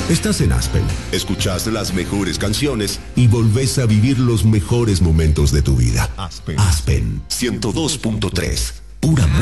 Estás en Aspen. Escuchaste las mejores canciones y volvés a vivir los mejores momentos de tu vida. Aspen 102.3. Pura